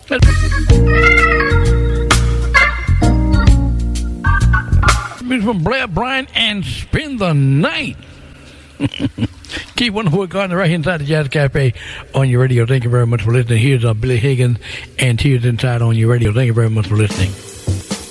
From Blair Bryant and Spend the Night. Keep one who got right inside the Jazz Cafe on your radio. Thank you very much for listening. Here's Billy Higgins and Tears Inside on your radio. Thank you very much for listening.